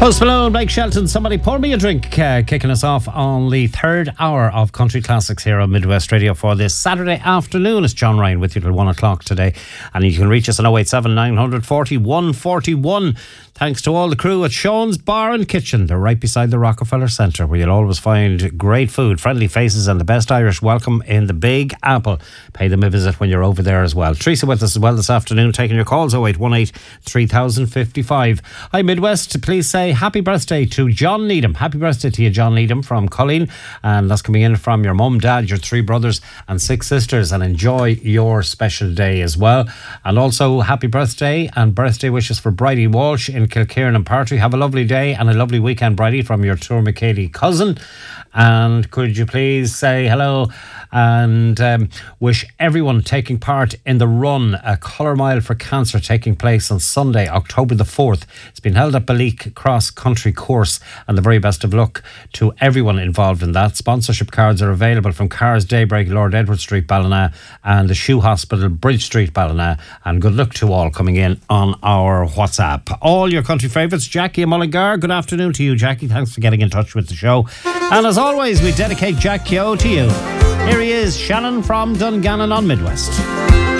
Post Malone, Blake Shelton, Somebody Pour Me a Drink, kicking us off on the third hour of Country Classics here on Midwest Radio for this Saturday afternoon. It's John Ryan with you till 1 o'clock today, and you can reach us on 087 940 141. Thanks to all the crew at Sean's Bar and Kitchen. They're right beside the Rockefeller Centre, where you'll always find great food, friendly faces and the best Irish welcome in the Big Apple. Pay them a visit when you're over there as well. Teresa with us as well this afternoon, taking your calls 0818 3055. Hi Midwest, please say happy birthday to John Needham. Happy birthday to you, John Needham, from Colleen. And that's coming in from your mum, dad, your 3 brothers and 6 sisters. And enjoy your special day as well. And also happy birthday and birthday wishes for Bridie Walsh in Kilkieran and Partry. Have a lovely day and a lovely weekend, Bridie, from your Tourmacady cousin. And could you please say hello and wish everyone taking part in the run, a Colour Mile for Cancer, taking place on Sunday, October the 4th. It's been held at Baleek Cross Country Course, and the very best of luck to everyone involved in that. Sponsorship cards are available from Cars Daybreak, Lord Edward Street, Ballina, and the Shoe Hospital, Bridge Street, Ballina. And good luck to all coming in on our WhatsApp. All your country favourites, Jackie and Mullingar. Good afternoon to you, Jackie. Thanks for getting in touch with the show. And as always, we dedicate Jack Keogh to you. Here he is, Shannon from Dungannon on Midwest.